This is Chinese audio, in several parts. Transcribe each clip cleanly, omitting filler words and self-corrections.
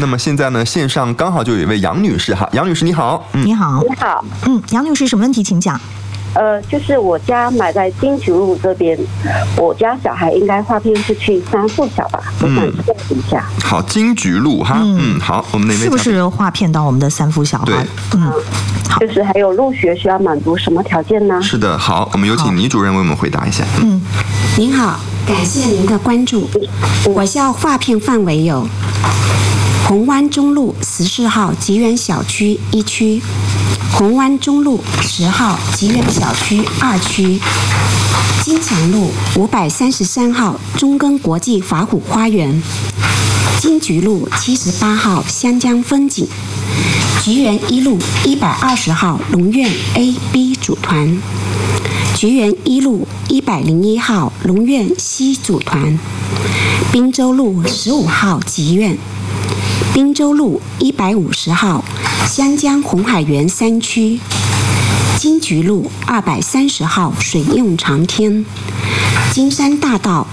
那么现在呢，线上刚好就有一位杨女士哈，杨女士你好。 你好。 你好。 杨女士，什么问题请讲？ 就是我家买在金菊路这边，我家小孩应该划片是去3附小吧？我想确认一下。 好，金菊路哈，好，我们那边是不是划片到我们的3附小？ 对， 好。就是还有入学需要满足什么条件呢？ 是的，好，我们有请倪主任为我们回答一下。 您好，感谢您的关注。我校划片范围有红湾中路14号吉园小区1区。红湾中路10号吉园小区2区，金祥路533号中根国际法虎花园，金菊路78号湘江风景，菊园1路120号龙苑 A、B 组团，菊园1路101号龙苑西组团，滨州路15号吉苑，滨州路150号湘江红海园3区，金菊路230号水用长天，金山大道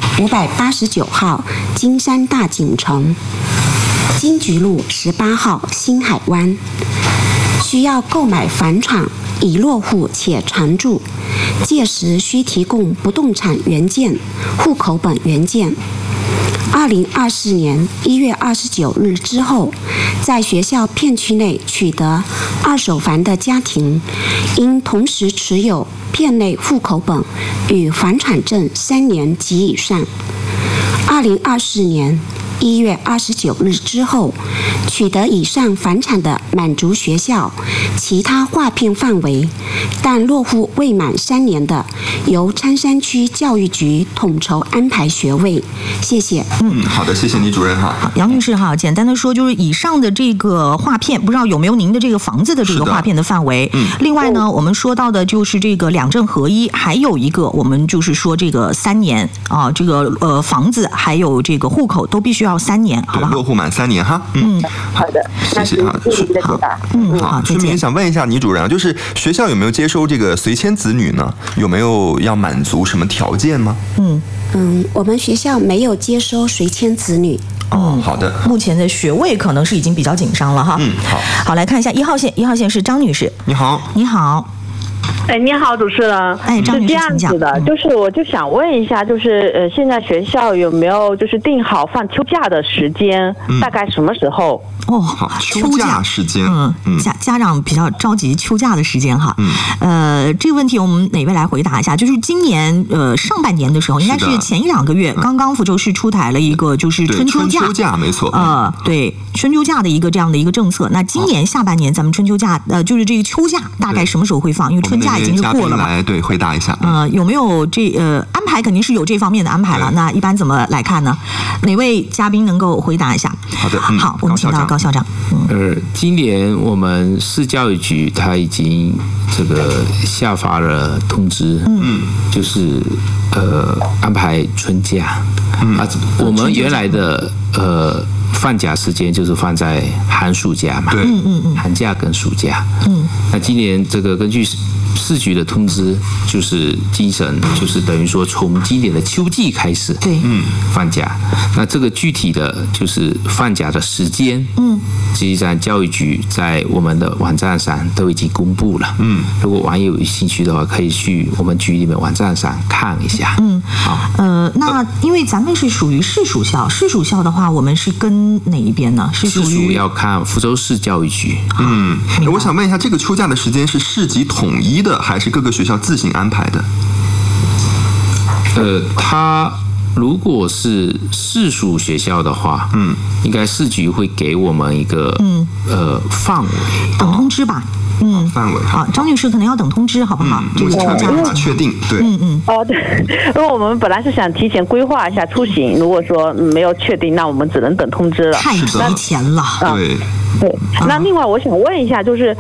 589号金山大景城，金菊路18号新海湾。需要购买房产已落户且常住，届时需提供不动产原件、户口本原件。2024年1月29日之后，在学校片区内取得2手房的家庭，应同时持有片内户口本与房产证3年及以上。2024年1月29日之后，取得以上房产的满足学校其他划片范围，但落户未满3年的，由昌山区教育局统筹安排学位。谢谢。 好的，谢谢倪主任哈。 杨女士哈，简单的说就是以上的这个划片，不知道有没有您的这个房子的这个划片的范围？另外呢，我们说到的就是这个2证合一，还有一个我们就是说这个3年啊，这个房子还有这个户口都必须要3年，好不好？ 落户满3年哈。 好的， 谢谢哈。好，顺便想问一下倪主任啊，就是学校有没有接收这个随迁子女呢？有没有要满足什么条件吗？ 我们学校没有接收随迁子女。 好的。 目前的学位可能是已经比较紧张了哈。好，来看一下1号线，1号线是张女士。 你好。 你好。 你好，主持人。 张女士， 是这样子的，就是我就想问一下，就是现在学校有没有就是定好放秋假的时间，大概什么时候？ 好，秋假时间。 家长比较着急秋假的时间哈。这个问题我们哪位来回答一下？就是今年上半年的时候，应该是前1-2个月，刚刚福州市出台了一个就是春秋假。 春秋假没错。 对，春秋假的一个这样的一个政策。那今年下半年咱们春秋假就是这个秋假大概什么时候会放？因为春假已经是过了嘛。 来回答一下。 有没有安排？肯定是有这方面的安排了。那一般怎么来看呢？哪位嘉宾能够回答一下？ 好的。 好，我们请到高校长。 今年我们市教育局他已经这个下发了通知，就是安排春假。我们原来的放假时间就是放在寒暑假嘛，寒假跟暑假。那今年这个根据市局的通知，就是精神就是等于说从今年的秋季开始，放假。那这个具体的就是放假的时间，实际上教育局在我们的网站上都已经公布了。如果网友有兴趣的话，可以去我们局里面网站上看一下。 那因为咱们是属于市属校，市属校的话，我们是跟哪一边呢？是属于要看福州市教育局。 我想问一下，这个秋假的时间是市级统一的，还是各个学校自行安排的？ 它如果是市属学校的话，应该市局会给我们一个范围， 等通知吧。 范围好，张女士可能要等通知，好不好？ 这个没办法确定，对。 对，因为我们本来是想提前规划一下出行，如果说没有确定，那我们只能等通知了。 太提前了。 对。 对，那另外我想问一下，就是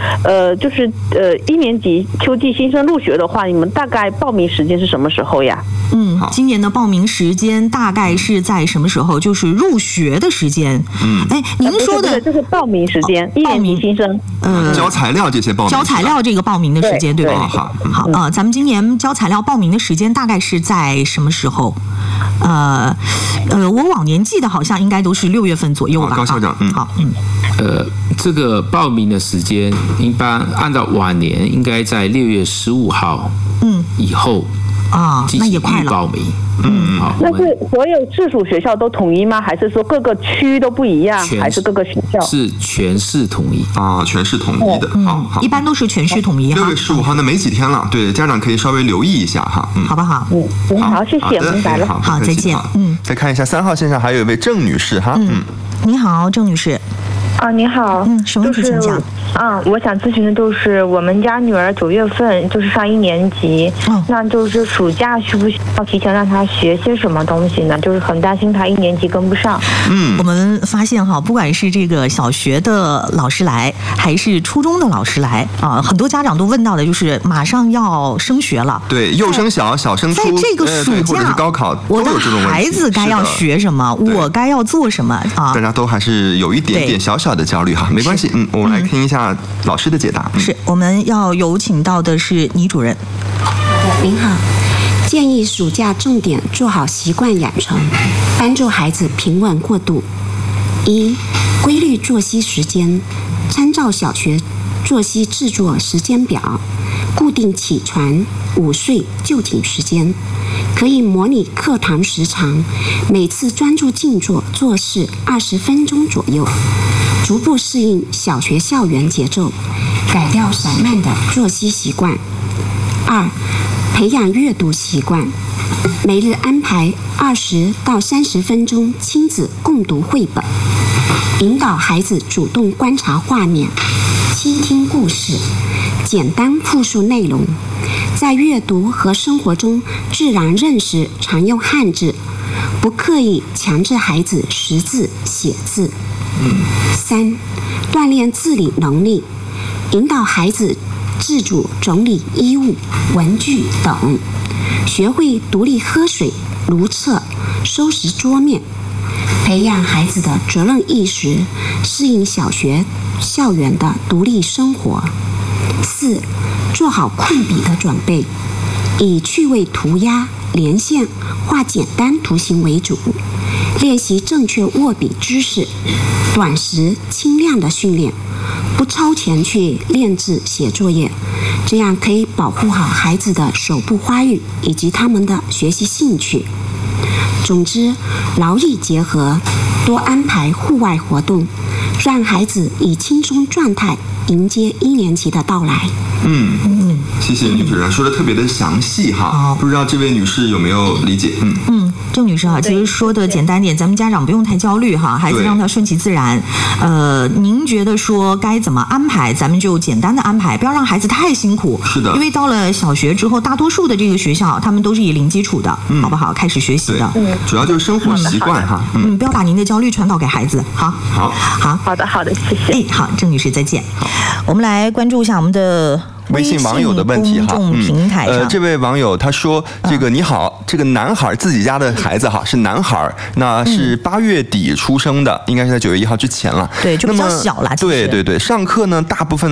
1年级秋季新生入学的话，你们大概报名时间是什么时候呀？ 今年的报名时间大概是在什么时候？就是入学的时间。您说的就是报名时间，1年级新生。 交材料这些报名。 交材料这个报名的时间，对吧？好，咱们今年交材料报名的时间大概是在什么时候？我往年记得好像应该都是6月份左右吧。 高校长， 好， 这个报名的时间一般按照往年应该在6月15号以后那也快了。 报名。好。 那是所有市属学校都统一吗？还是说各个区都不一样？还是各个学校？ 是全市统一全市统一的。好， 一般都是全市统一。 6月15号，那没几天了，对，家长可以稍微留意一下哈。 好不好？ 好，谢谢，明白了。 好，再见。 再看一下3号线上还有一位郑女士哈。 你好，郑女士。 你好， 什么问题请讲？ 我想咨询的就是我们家女儿9月份就是上1年级，那就是暑假需不需要提前让她学些什么东西呢？就是很担心她1年级跟不上。 我们发现不管是这个小学的老师来，还是初中的老师来很多家长都问到的就是马上要升学了， 对，幼升小，小升初， 在这个暑假或者是高考， 我的孩子该要学什么，我该要做什么大家都还是有一点点小小的焦虑哈，没关系，我们来听一下老师的解答。 是我们要有请到的是倪主任。 好的，您好。建议暑假重点做好习惯养成，帮助孩子平稳过渡。1. 规律作息时间，参照小学作息制作时间表，固定起床、午睡、就寝时间，可以模拟课堂时长，每次专注静坐做事20分钟左右，逐步适应小学校园节奏，改掉散漫的作息习惯。2. 培养阅读习惯，每日安排20到30分钟亲子共读绘本，引导孩子主动观察画面，倾听故事，简单复述内容，在阅读和生活中自然认识常用汉字，不刻意强制孩子识字写字。3. 锻炼自理能力，引导孩子自主整理衣物、文具等，学会独立喝水、如厕、收拾桌面，培养孩子的责任意识，适应小学校园的独立生活。4. 做好控笔的准备，以趣味涂鸦、连线、画简单图形为主，练习正确握笔姿势，短时轻量的训练，不超前去练字写作业，这样可以保护好孩子的手部发育以及他们的学习兴趣。总之，劳逸结合，多安排户外活动，让孩子以轻松状态迎接1年级的到来。 谢谢女主任说的特别的详细哈，不知道这位女士有没有理解？ 郑女士其实说的简单点，咱们家长不用太焦虑孩子让他顺其自然。您觉得说该怎么安排，咱们就简单的安排，不要让孩子太辛苦。 是的， 因为到了小学之后，大多数的这个学校，他们都是以零基础的，好不好？开始学习的。 主要就是生活习惯哈。 不要把您的焦虑传导给孩子。 好的，谢谢。 好，郑女士再见。我们来关注一下我们的微信网友的问题哈， 平台上， 这位网友他说，这个你好，这个男孩自己家的孩子是男孩，那是8月底出生的，应该是在9月1号之前了， 对，就比较小了。 对，上课呢，大部分